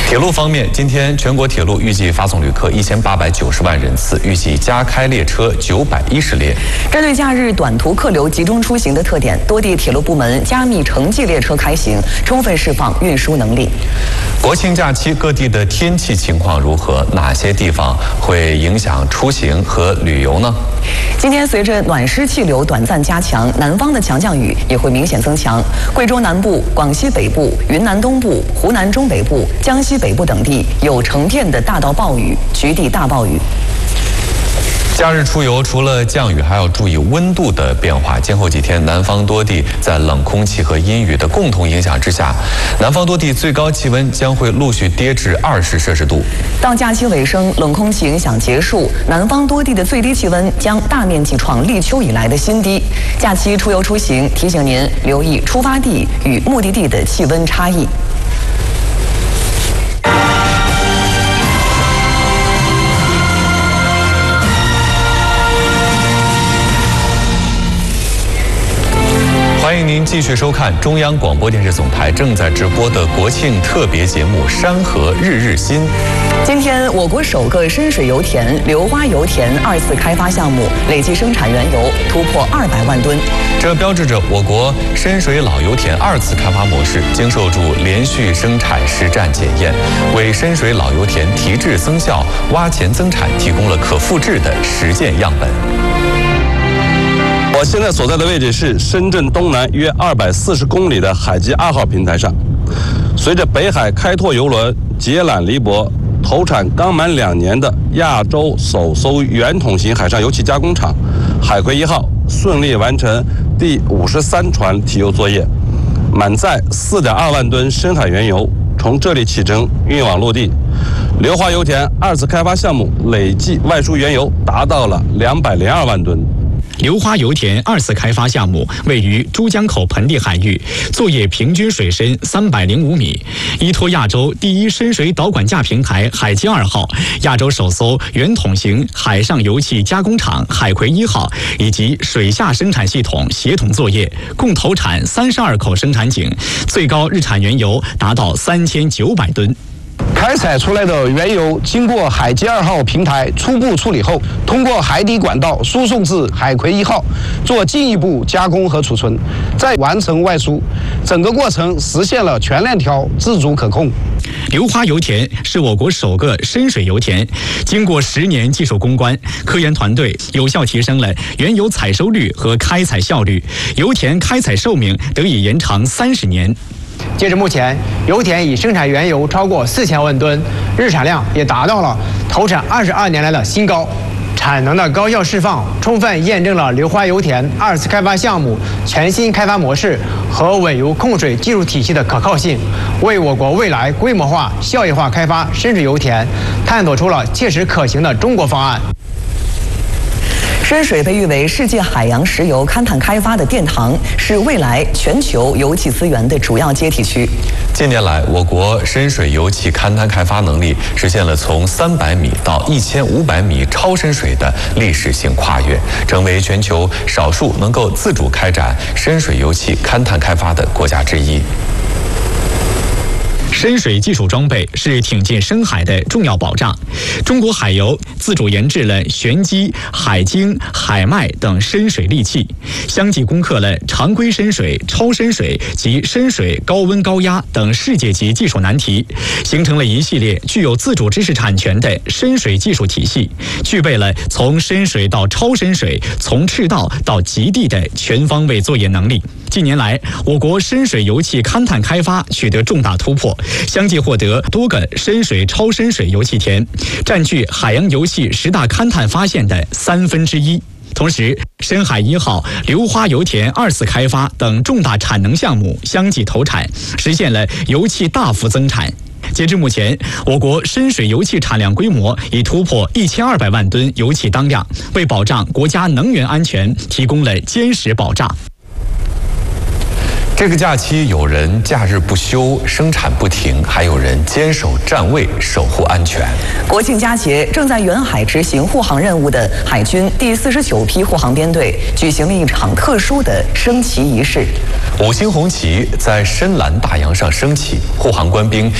铁路方面，今天全国铁路预计发送旅客1890万人次，预计加开列车910列。 针对假日短途客流集中出行的特点，多地铁路部门加密城际列车开行，充分释放运输能力。 国庆假期各地的天气情况如何？哪些地方会影响出行和旅游呢？ 今天随着暖湿气流短暂加强，南方的强降雨也会明显增强。贵州南部、广西北部、云南东部、湖南中北部、江西北部等地有成片的大到暴雨，局地大暴雨。 假日出游除了降雨，还要注意温度的变化。今后几天，南方多地在冷空气和阴雨的共同影响之下，南方多地最高气温将会陆续跌至20摄氏度。 到假期尾声，冷空气影响结束，南方多地的最低气温将大面积创立秋以来的新低。假期出游出行，提醒您留意出发地与目的地的气温差异。 欢迎您继续收看中央广播电视总台正在直播的国庆特别节目《山河日日新》。 今天，我国首个深水油田硫花油田2次开发项目累计生产原油突破200万吨， 这标志着我国深水老油田2次开发模式经受住连续生产实战检验，为深水老油田提质增效、挖潜增产提供了可复制的实践样本。 我现在所在的位置是深圳东南约240公里的海基2号平台上。随着北海开拓邮轮捷揽黎泊投产刚满2年的亚洲首艘圆筒型海上油气加工厂海葵1号顺利完成第53船提油作业，满载4.2万吨深海原油从这里启程运往陆地。硫化油田2次开发项目累计外输原油达到了202万吨。 硫花油田2次开发项目位于珠江口盆地海域，作业平均水深305米，依托亚洲第一深水导管架平台海基2号、亚洲首艘圆筒型海上油气加工厂海葵1号以及水下生产系统协同作业，共投产32口生产井，最高日产原油达到3900吨。 开采出来的原油经过海基2号平台初步处理后，通过海底管道输送至海葵1号做进一步加工和储存，再完成外输，整个过程实现了全链条自主可控。 硫花油田是我国首个深水油田，经过10年技术攻关，科研团队有效提升了原油采收率和开采效率，油田开采寿命得以延长30年。 截至目前，油田已生产原油超过4000万吨，日产量也达到了投产22年来的新高。产能的高效释放，充分验证了硫花油田2次开发项目全新开发模式和稳油控水技术体系的可靠性，为我国未来规模化、效益化开发深水油田探索出了切实可行的中国方案。 深水被誉为世界海洋石油勘探开发的殿堂，是未来全球油气资源的主要接替区。 近年来，我国深水油气勘探开发能力实现了从300米到1500米超深水的历史性跨越，成为全球少数能够自主开展深水油气勘探开发的国家之一。 深水技术装备是挺进深海的重要保障。中国海油自主研制了玄机、海精、海脉等深水利器，相继攻克了常规深水、超深水及深水高温高压等世界级技术难题，形成了一系列具有自主知识产权的深水技术体系，具备了从深水到超深水、从赤道到极地的全方位作业能力。近年来，我国深水油气勘探开发取得重大突破，相继获得多个深水、超深水油气田，占据海洋油气10大勘探发现的1/3。同时，深海1号、硫花油田2次开发等重大产能项目相继投产，实现了油气大幅增产。截至目前，我国深水油气产量规模已突破1200万吨油气当量，为保障国家能源安全提供了坚实保障。 这个假期，有人假日不休，生产不停，还有人坚守站位，守护安全。 国庆佳节，正在远海执行护航任务的海军第49批护航编队举行了一场特殊的升旗仪式。 5星红旗在深蓝大洋上升起，护航官兵